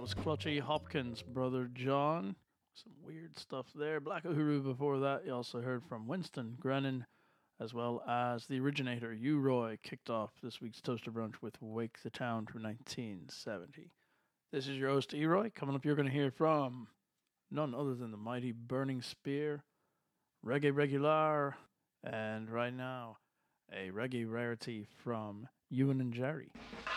was Clutchy Hopkins' brother John. Some weird stuff there. Black Uhuru before that. You also heard from Winston Grennan, as well as the originator, U-Roy, kicked off this week's Toaster Brunch with Wake the Town from 1970. This is your host, E-Roy. Coming up, you're going to hear from none other than the mighty Burning Spear, Reggae Regular, and right now, a reggae rarity from Ewan and Jerry.